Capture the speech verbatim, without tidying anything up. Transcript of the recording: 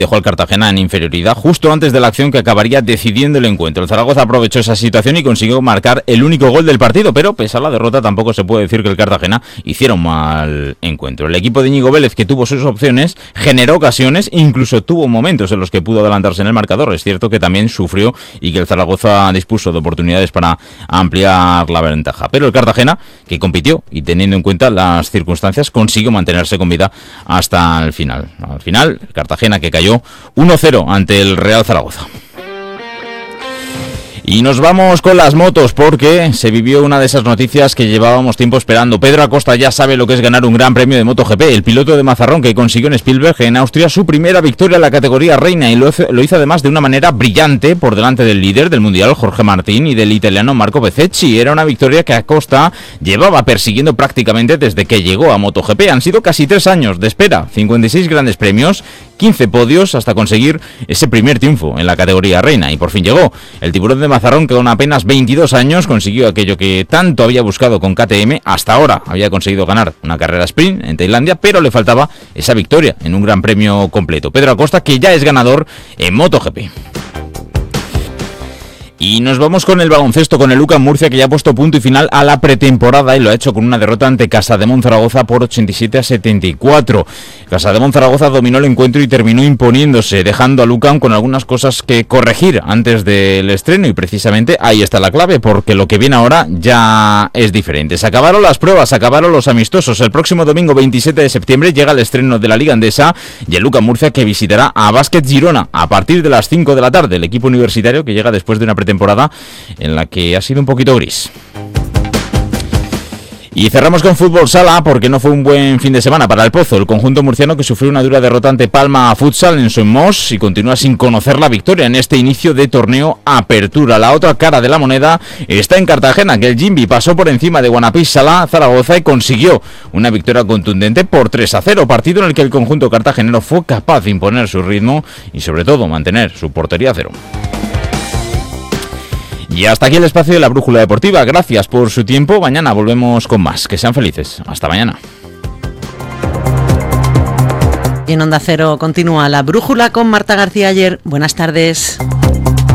dejó al Cartagena en inferioridad justo antes de la acción que acabaría decidiendo el encuentro. El Zaragoza aprovechó esa situación y consiguió marcar el único gol del partido, pero pese a la derrota tampoco se puede decir que el Cartagena hiciera un mal encuentro. El equipo de Íñigo Vélez, que tuvo sus opciones, generó ocasiones, incluso tuvo momentos en los que pudo adelantarse en el marcador. Es cierto que también sufrió y que el Zaragoza dispuso de oportunidades para ampliar la ventaja, pero el Cartagena, que compitió y teniendo en cuenta las circunstancias, consiguió mantenerse con vida hasta el final. Al final, el Cartagena, que cayó uno cero ante el Real Zaragoza. Y nos vamos con las motos porque se vivió una de esas noticias que llevábamos tiempo esperando. Pedro Acosta ya sabe lo que es ganar un gran premio de MotoGP. El piloto de Mazarrón, que consiguió en Spielberg, en Austria, su primera victoria en la categoría reina, y lo, lo hizo además de una manera brillante por delante del líder del mundial, Jorge Martín, y del italiano Marco Bezzecchi. Era una victoria que Acosta llevaba persiguiendo prácticamente desde que llegó a MotoGP. Han sido casi tres años de espera, cincuenta y seis grandes premios, quince podios hasta conseguir ese primer triunfo en la categoría reina, y por fin llegó. El tiburón de Mazarrón, que con apenas veintidós años consiguió aquello que tanto había buscado con K T M. Hasta ahora había conseguido ganar una carrera sprint en Tailandia, pero le faltaba esa victoria en un gran premio completo. Pedro Acosta, que ya es ganador en MotoGP. Y nos vamos con el baloncesto, con el U C A M Murcia, que ya ha puesto punto y final a la pretemporada y lo ha hecho con una derrota ante Casademont Zaragoza por ochenta y siete a setenta y cuatro. Casademont Zaragoza dominó el encuentro y terminó imponiéndose, dejando al U C A M con algunas cosas que corregir antes del estreno, y precisamente ahí está la clave, porque lo que viene ahora ya es diferente. Se acabaron las pruebas, se acabaron los amistosos. El próximo domingo veintisiete de septiembre llega el estreno de la Liga Endesa y el U C A M Murcia, que visitará a Básquet Girona a partir de las cinco de la tarde, el equipo universitario que llega después de una pretemporada temporada en la que ha sido un poquito gris. Y cerramos con fútbol sala porque no fue un buen fin de semana para el Pozo, el conjunto murciano, que sufrió una dura derrota ante Palma Futsal en Somos y continúa sin conocer la victoria en este inicio de torneo Apertura. La otra cara de la moneda está en Cartagena, que el Jimbi pasó por encima de Guanapís Sala Zaragoza y consiguió una victoria contundente por tres a cero, partido en el que el conjunto cartagenero fue capaz de imponer su ritmo y sobre todo mantener su portería a cero. Y hasta aquí el espacio de la Brújula Deportiva. Gracias por su tiempo. Mañana volvemos con más. Que sean felices. Hasta mañana. Y en Onda Cero continúa la Brújula con Marta García Ayer. Buenas tardes.